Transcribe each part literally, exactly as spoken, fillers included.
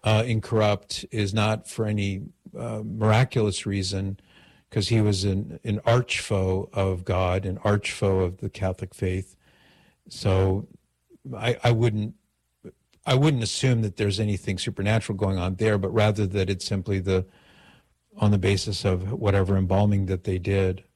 uh, incorrupt is not for any uh, miraculous reason, because he was an, an arch foe of God, an arch foe of the Catholic faith. So I, I wouldn't I wouldn't assume that there's anything supernatural going on there, but rather that it's simply the on the basis of whatever embalming that they did.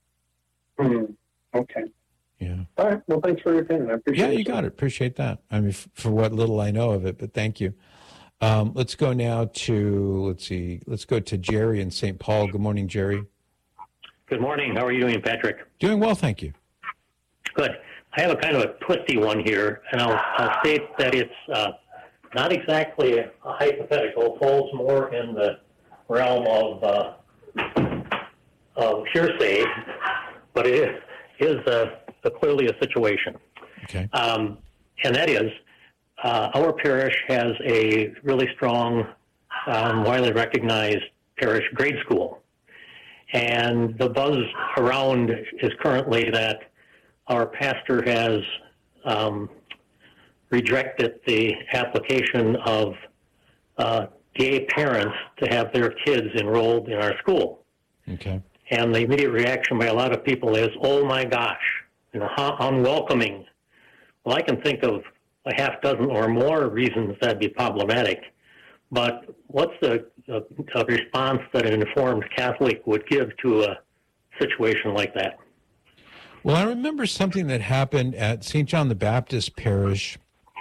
Mm, okay. Yeah. All right. Well, thanks for your opinion. I appreciate it. Yeah, you got it. Appreciate that. I mean, f- for what little I know of it, but thank you. Um, let's go now to, let's see, let's go to Jerry in Saint Paul. Good morning, Jerry. Good morning. How are you doing, Patrick? Doing well, thank you. Good. I have a kind of a twisty one here, and I'll, I'll state that it's uh, not exactly a hypothetical, falls more in the realm of, uh, of hearsay, but it is, is a, a clearly a situation. Okay. Um, and that is, uh, our parish has a really strong, um, widely recognized parish grade school. And the buzz around is currently that our pastor has um, rejected the application of uh, gay parents to have their kids enrolled in our school. Okay. And the immediate reaction by a lot of people is, oh my gosh, you know, how unwelcoming. Well, I can think of a half dozen or more reasons that'd be problematic. But what's the a, a response that an informed Catholic would give to a situation like that? Well, I remember something that happened at Saint John the Baptist Parish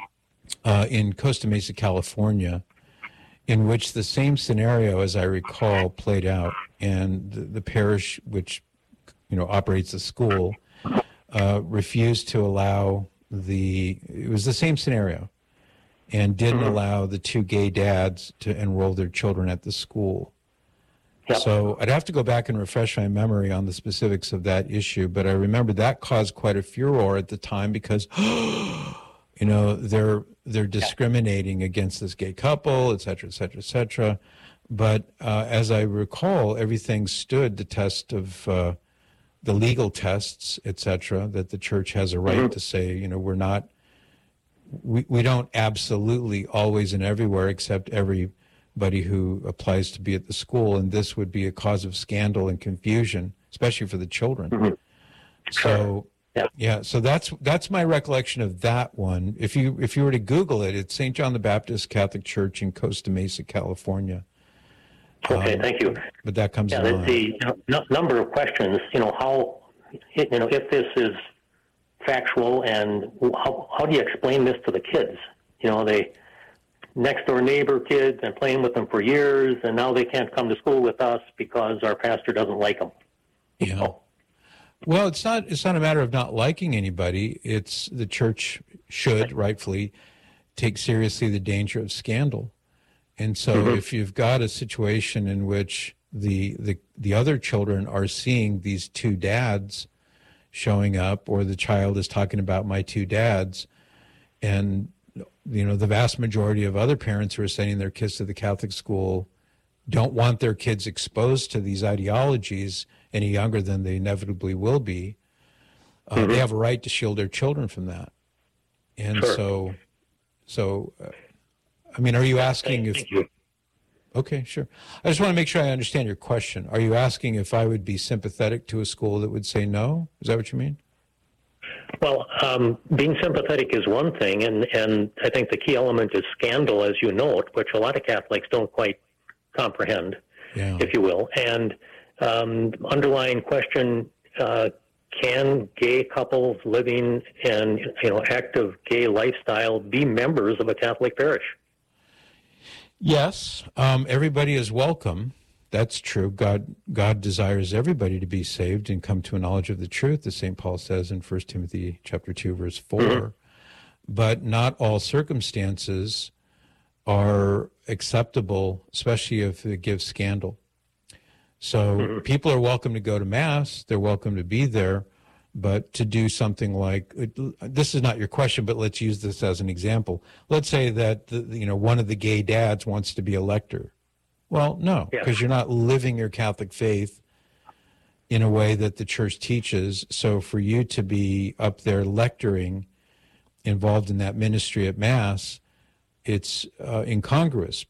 uh, in Costa Mesa, California, in which the same scenario, as I recall, played out. And the, the parish, which, you know, operates the school, uh, refused to allow the, it was the same scenario, and didn't mm-hmm. allow the two gay dads to enroll their children at the school. Yep. So I'd have to go back and refresh my memory on the specifics of that issue, but I remember that caused quite a furor at the time because, you know, they're they're discriminating against this gay couple, et cetera, et cetera, et cetera. But uh, as I recall, everything stood the test of uh, the legal tests, et cetera, that the church has a right mm-hmm. to say, you know, we're not, we, we don't absolutely always and everywhere accept everybody who applies to be at the school, and this would be a cause of scandal and confusion, especially for the children. Mm-hmm. So, yeah. yeah, so that's that's my recollection of that one. If you if you were to Google it, it's Saint John the Baptist Catholic Church in Costa Mesa, California. Okay, um, thank you. But that comes yeah, to mind. The n- number of questions, you know, how, you know, if this is factual, and how, how do you explain this to the kids? You know, they next door neighbor kids and playing with them for years, and now they can't come to school with us because our pastor doesn't like them. Yeah. Well, it's not it's not a matter of not liking anybody. It's the church should rightfully take seriously the danger of scandal. And so mm-hmm. if you've got a situation in which the, the the other children are seeing these two dads showing up, or the child is talking about my two dads, and you know the vast majority of other parents who are sending their kids to the Catholic school don't want their kids exposed to these ideologies any younger than they inevitably will be, uh, mm-hmm. they have a right to shield their children from that. And sure. so, so, uh, I mean, are you asking if, Thank you. Okay, sure. I just want to make sure I understand your question. Are you asking if I would be sympathetic to a school that would say no? Is that what you mean? Well, um, being sympathetic is one thing, and, and I think the key element is scandal, as you note, which a lot of Catholics don't quite comprehend, yeah. if you will. And um, underlying question, uh, can gay couples living in, you know, active gay lifestyle be members of a Catholic parish? Yes, um, everybody is welcome. That's true. God God desires everybody to be saved and come to a knowledge of the truth, as Saint Paul says in First Timothy chapter two, verse four. Mm-hmm. But not all circumstances are acceptable, especially if it gives scandal. So mm-hmm. people are welcome to go to Mass. They're welcome to be there. But to do something like, this is not your question, but let's use this as an example. Let's say that, the, you know, one of the gay dads wants to be a lector. Well, no, because yeah. you're not living your Catholic faith in a way that the church teaches. So for you to be up there lecturing, involved in that ministry at Mass, it's uh, incongruous,